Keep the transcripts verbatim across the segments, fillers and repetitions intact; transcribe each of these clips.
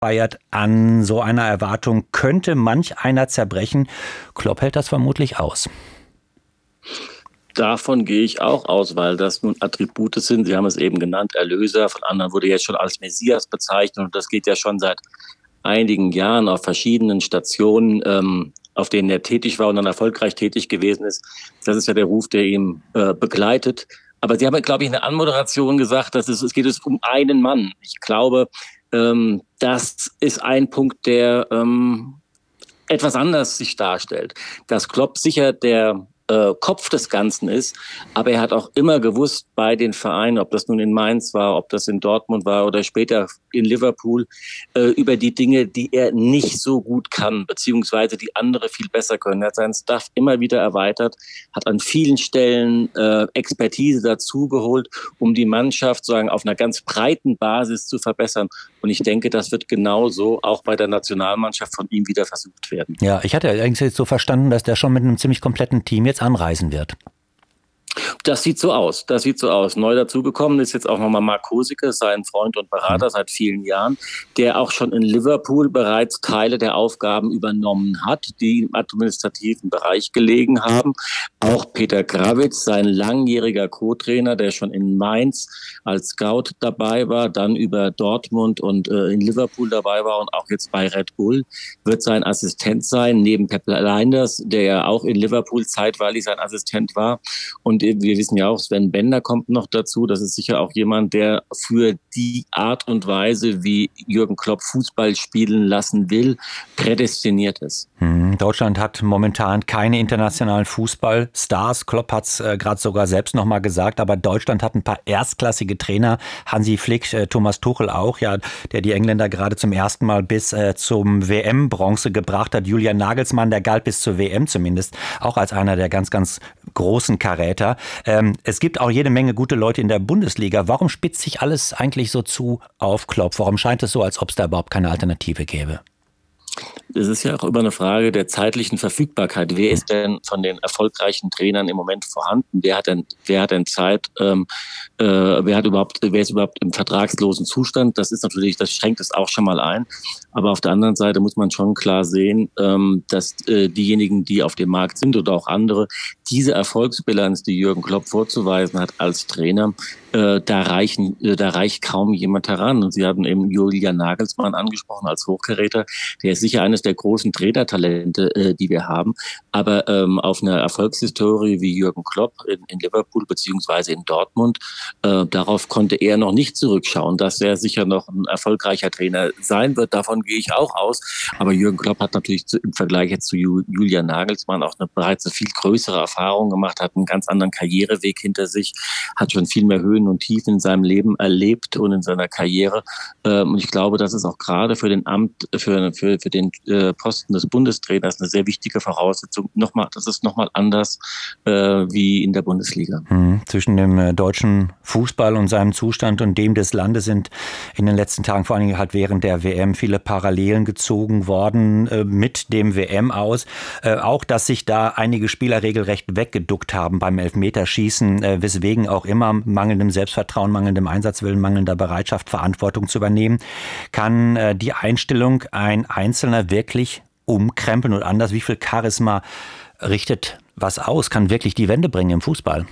feiert. An so einer Erwartung könnte manch einer zerbrechen. Klopp hält das vermutlich aus. Davon gehe ich auch aus, weil das nun Attribute sind. Sie haben es eben genannt, Erlöser. Von anderen wurde jetzt schon als Messias bezeichnet. Und das geht ja schon seit einigen Jahren auf verschiedenen Stationen, ähm, auf denen er tätig war und dann erfolgreich tätig gewesen ist. Das ist ja der Ruf, der ihn äh, begleitet. Aber Sie haben, glaube ich, in der Anmoderation gesagt, dass es, es geht es um einen Mann. Ich glaube, ähm, das ist ein Punkt, der ähm, etwas anders sich darstellt. Dass Klopp sicher der äh, Kopf des Ganzen ist, aber er hat auch immer gewusst bei den Vereinen, ob das nun in Mainz war, ob das in Dortmund war oder später in Liverpool, äh, über die Dinge, die er nicht so gut kann, beziehungsweise die andere viel besser können. Er hat seinen Staff immer wieder erweitert, hat an vielen Stellen äh, Expertise dazugeholt, um die Mannschaft sozusagen auf einer ganz breiten Basis zu verbessern. Und ich denke, das wird genauso auch bei der Nationalmannschaft von ihm wieder versucht werden. Ja, ich hatte eigentlich jetzt so verstanden, dass der schon mit einem ziemlich kompletten Team jetzt anreisen wird. Das sieht so aus, das sieht so aus. Neu dazugekommen ist jetzt auch nochmal Mark Kosicke, sein Freund und Berater seit vielen Jahren, der auch schon in Liverpool bereits Teile der Aufgaben übernommen hat, die im administrativen Bereich gelegen haben. Auch Peter Grawitz, sein langjähriger Co-Trainer, der schon in Mainz als Scout dabei war, dann über Dortmund und äh, in Liverpool dabei war und auch jetzt bei Red Bull, wird sein Assistent sein, neben Pep Lijnders, der ja auch in Liverpool zeitweilig sein Assistent war. Und wir wissen ja auch, Sven Bender kommt noch dazu. Das ist sicher auch jemand, der für die Art und Weise, wie Jürgen Klopp Fußball spielen lassen will, prädestiniert ist. Deutschland hat momentan keine internationalen Fußballstars. Klopp hat es äh, gerade sogar selbst noch mal gesagt. Aber Deutschland hat ein paar erstklassige Trainer. Hansi Flick, äh, Thomas Tuchel auch, ja, der die Engländer gerade zum ersten Mal bis äh, zum W M-Bronze gebracht hat. Julian Nagelsmann, der galt bis zur W M zumindest auch als einer der ganz, ganz großen Karäter. Ähm, es gibt auch jede Menge gute Leute in der Bundesliga. Warum spitzt sich alles eigentlich so zu auf Klopp? Warum scheint es so, als ob es da überhaupt keine Alternative gäbe? Es ist ja auch immer eine Frage der zeitlichen Verfügbarkeit. Wer ist denn von den erfolgreichen Trainern im Moment vorhanden? Wer hat denn, wer hat denn Zeit? Ähm, äh, wer hat überhaupt, wer ist überhaupt im vertragslosen Zustand? Das ist natürlich, das schränkt es auch schon mal ein. Aber auf der anderen Seite muss man schon klar sehen, ähm, dass äh, diejenigen, die auf dem Markt sind oder auch andere, diese Erfolgsbilanz, die Jürgen Klopp vorzuweisen hat als Trainer, äh, da reichen, äh, da reicht kaum jemand heran. Und Sie haben eben Julian Nagelsmann angesprochen als Hochkaräter. Der ist sicher eines der großen Trainertalente, äh, die wir haben. Aber ähm, auf eine Erfolgshistorie wie Jürgen Klopp in, in Liverpool beziehungsweise in Dortmund, äh, darauf konnte er noch nicht zurückschauen, dass er sicher noch ein erfolgreicher Trainer sein wird. Davon gehe ich auch aus. Aber Jürgen Klopp hat natürlich zu, im Vergleich jetzt zu Ju, Julian Nagelsmann auch eine bereits eine viel größere Erfahrung gemacht, hat einen ganz anderen Karriereweg hinter sich, hat schon viel mehr Höhen und Tiefen in seinem Leben erlebt und in seiner Karriere. Ähm, und ich glaube, das ist auch gerade für den Amt, für, für, für den äh, Posten des Bundestrainers eine sehr wichtige Voraussetzung. Nochmal, das ist nochmal anders äh, wie in der Bundesliga. Hm. Zwischen dem äh, deutschen Fußball und seinem Zustand und dem des Landes sind in den letzten Tagen, vor allem halt während der W M, viele Parallelen gezogen worden äh, mit dem W M aus. Äh, auch, dass sich da einige Spieler regelrecht weggeduckt haben beim Elfmeterschießen, äh, weswegen auch immer mangelndem Selbstvertrauen, mangelndem Einsatzwillen, mangelnder Bereitschaft, Verantwortung zu übernehmen, kann äh, die Einstellung ein Einzelner wirklich umkrempeln und anders. Wie viel Charisma richtet was aus, kann wirklich die Wende bringen im Fußball?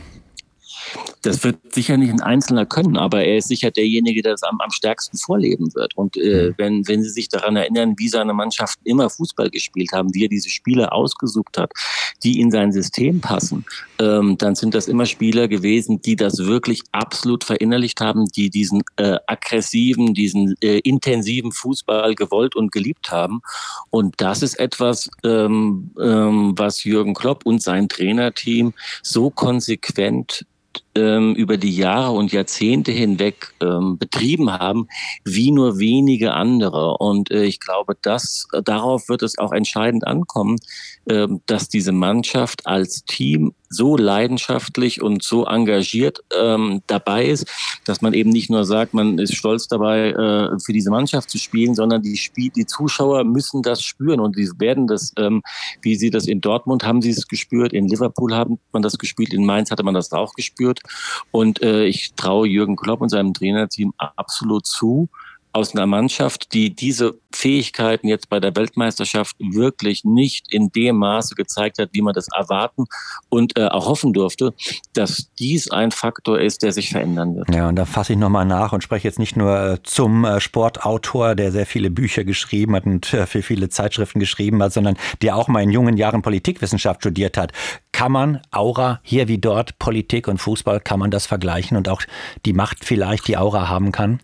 Das wird sicher nicht ein Einzelner können, aber er ist sicher derjenige, der es am, am stärksten vorleben wird. Und äh, wenn, wenn Sie sich daran erinnern, wie seine Mannschaften immer Fußball gespielt haben, wie er diese Spieler ausgesucht hat, die in sein System passen, ähm, dann sind das immer Spieler gewesen, die das wirklich absolut verinnerlicht haben, die diesen äh, aggressiven, diesen äh, intensiven Fußball gewollt und geliebt haben. Und das ist etwas, ähm, ähm, was Jürgen Klopp und sein Trainerteam so konsequent über die Jahre und Jahrzehnte hinweg ähm, betrieben haben, wie nur wenige andere. Und äh, ich glaube, dass, darauf wird es auch entscheidend ankommen, äh, dass diese Mannschaft als Team so leidenschaftlich und so engagiert ähm, dabei ist, dass man eben nicht nur sagt, man ist stolz dabei, äh, für diese Mannschaft zu spielen, sondern die, Spiel- die Zuschauer müssen das spüren und die werden das, ähm, wie sie das in Dortmund haben sie es gespürt, in Liverpool hat man das gespielt, in Mainz hatte man das auch gespürt. Und äh, ich traue Jürgen Klopp und seinem Trainerteam absolut zu, aus einer Mannschaft, die diese Fähigkeiten jetzt bei der Weltmeisterschaft wirklich nicht in dem Maße gezeigt hat, wie man das erwarten und äh, auch hoffen durfte, dass dies ein Faktor ist, der sich verändern wird. Ja, und da fasse ich nochmal nach und spreche jetzt nicht nur zum äh, Sportautor, der sehr viele Bücher geschrieben hat und äh, für viele Zeitschriften geschrieben hat, sondern der auch mal in jungen Jahren Politikwissenschaft studiert hat. Kann man Aura hier wie dort, Politik und Fußball, kann man das vergleichen und auch die Macht vielleicht, die Aura haben kann?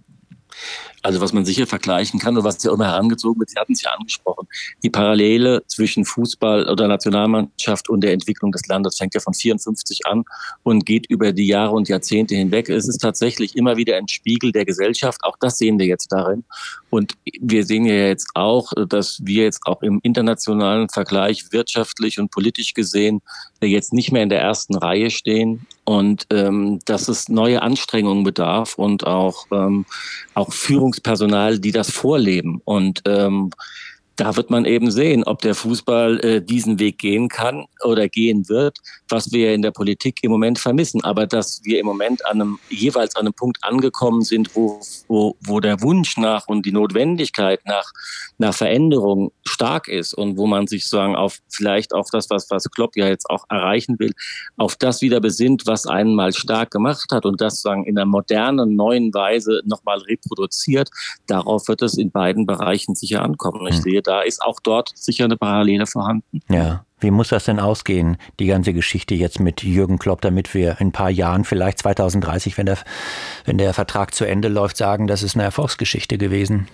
Also was man sicher vergleichen kann und was ja immer herangezogen wird, Sie hatten es ja angesprochen, die Parallele zwischen Fußball oder Nationalmannschaft und der Entwicklung des Landes fängt ja von vierundfünfzig an und geht über die Jahre und Jahrzehnte hinweg. Es ist tatsächlich immer wieder ein Spiegel der Gesellschaft, auch das sehen wir jetzt darin. Und wir sehen ja jetzt auch, dass wir jetzt auch im internationalen Vergleich wirtschaftlich und politisch gesehen jetzt nicht mehr in der ersten Reihe stehen und ähm, dass es neue Anstrengungen bedarf und auch, ähm, auch Führungspersonal, die das vorleben. Und ähm, da wird man eben sehen, ob der Fußball äh, diesen Weg gehen kann oder gehen wird, was wir in der Politik im Moment vermissen. Aber dass wir im Moment an einem, jeweils an einem Punkt angekommen sind, wo, wo, wo der Wunsch nach und die Notwendigkeit nach, nach Veränderung stark ist und wo man sich sagen auf vielleicht auf das, was, was Klopp ja jetzt auch erreichen will, auf das wieder besinnt, was einen mal stark gemacht hat und das sagen in einer modernen, neuen Weise nochmal reproduziert. Darauf wird es in beiden Bereichen sicher ankommen. Ich sehe, da ist auch dort sicher eine Parallele vorhanden. Ja, wie muss das denn ausgehen, die ganze Geschichte jetzt mit Jürgen Klopp, damit wir in ein paar Jahren, vielleicht zwanzig dreißig, wenn der, wenn der Vertrag zu Ende läuft, sagen, das ist eine Erfolgsgeschichte gewesen?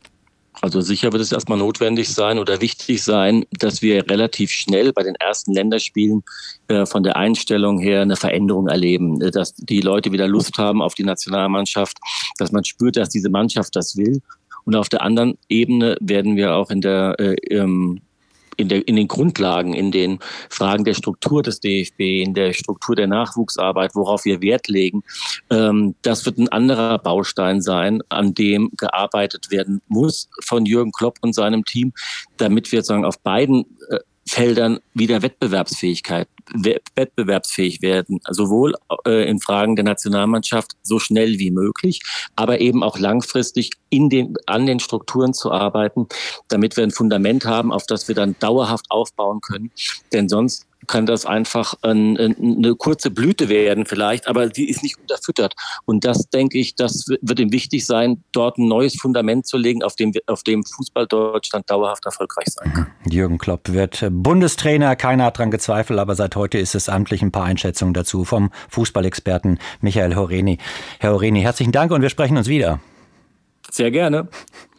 Also sicher wird es erstmal notwendig sein oder wichtig sein, dass wir relativ schnell bei den ersten Länderspielen äh, von der Einstellung her eine Veränderung erleben, dass die Leute wieder Lust haben auf die Nationalmannschaft, dass man spürt, dass diese Mannschaft das will. Und auf der anderen Ebene werden wir auch in der, äh, in der, in den Grundlagen, in den Fragen der Struktur des D F B, in der Struktur der Nachwuchsarbeit, worauf wir Wert legen, ähm, das wird ein anderer Baustein sein, an dem gearbeitet werden muss von Jürgen Klopp und seinem Team, damit wir sagen auf beiden äh, Feldern wieder Wettbewerbsfähigkeit, wettbewerbsfähig werden, sowohl äh, in Fragen der Nationalmannschaft so schnell wie möglich, aber eben auch langfristig in den, an den Strukturen zu arbeiten, damit wir ein Fundament haben, auf das wir dann dauerhaft aufbauen können. Denn sonst kann das einfach ein, eine kurze Blüte werden vielleicht, aber die ist nicht unterfüttert. Und das, denke ich, das wird ihm wichtig sein, dort ein neues Fundament zu legen, auf dem, auf dem Fußball Deutschland dauerhaft erfolgreich sein kann. Jürgen Klopp wird Bundestrainer, keiner hat dran gezweifelt, aber seit heute ist es amtlich. Ein paar Einschätzungen dazu vom Fußballexperten Michael Horeni. Herr Horeni, herzlichen Dank und wir sprechen uns wieder. Sehr gerne.